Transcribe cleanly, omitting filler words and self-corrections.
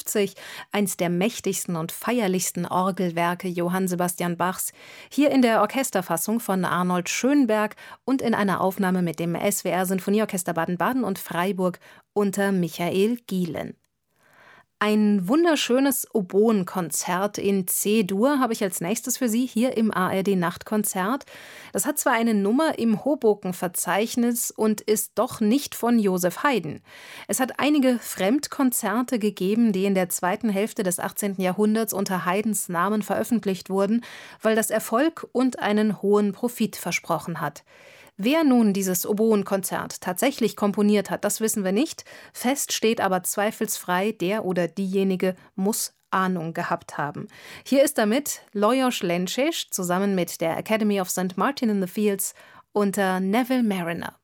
1750, eins der mächtigsten und feierlichsten Orgelwerke Johann Sebastian Bachs, hier in der Orchesterfassung von Arnold Schönberg und in einer Aufnahme mit dem SWR Sinfonieorchester Baden-Baden und Freiburg unter Michael Gielen. Ein wunderschönes Oboenkonzert in C-Dur habe ich als nächstes für Sie hier im ARD-Nachtkonzert. Das hat zwar eine Nummer im Hoboken-Verzeichnis und ist doch nicht von Joseph Haydn. Es hat einige Fremdkonzerte gegeben, die in der zweiten Hälfte des 18. Jahrhunderts unter Haydns Namen veröffentlicht wurden, weil das Erfolg und einen hohen Profit versprochen hat. Wer nun dieses Oboenkonzert tatsächlich komponiert hat, das wissen wir nicht. Fest steht aber zweifelsfrei, der oder diejenige muss Ahnung gehabt haben. Hier ist damit Lajos Lencsés zusammen mit der Academy of St. Martin in the Fields unter Neville Mariner.